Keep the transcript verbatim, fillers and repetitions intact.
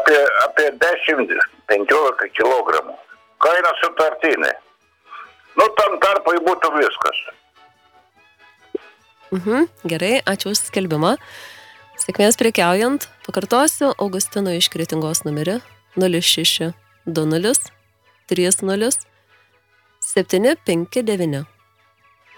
apie, apie dešimt penkiolika kilogramų. Kaina sutartinė. Nu, tam tarpai būtų viskas. Mhm, gerai, ačiū už skelbimą. Sėkmės prekiaujant. Pakartosiu Augustino iš Kretingos numerį nulis šeši du nulis trys nulis septyni penki devyni.